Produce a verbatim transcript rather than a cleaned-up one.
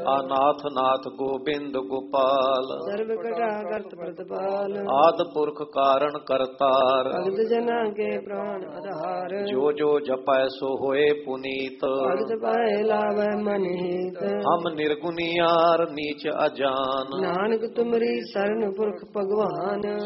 ਆਨਾਥ ਨਾਥ ਗੋਬਿੰਦ ਗੋਪਾਲ ਸਰਬ ਕਟਾ ਕਰਤ ਪ੍ਰਤਪਾਲ ਆਦ ਪੁਰਖ ਕਾਰਨ ਕਰਤਾਰ ਭਗਤ ਜਨਾਂ ਕੇ ਪ੍ਰਾਣ ਆਧਾਰ ਜੋ ਜੋ ਜਪੈ ਸੋ ਹੋਏ ਪੁਨੀਤ ਭਗਤ ਪਾਏ ਲਾਵੈ ਮਨ ਹੀਤ ਹਮ ਨਿਰਗੁਣੀਆਰ ਨੀਚ ਅਜਾਨ ਨਾਨਕ ਤੁਮਰੀ ਸਰਨ ਪੁਰਖ ਭਗਵਾਨ